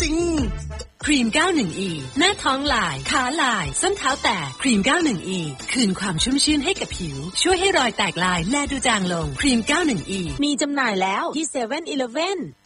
ริงครีม 91E หน้าท้องลายขาลายส้นเท้าแตกครีม 91E คืนความชุ่มชื่นให้กับผิวช่วยให้รอยแตกลายแลดูจางลงครีม 91E มีจำหน่ายแล้วที่ 7-Eleven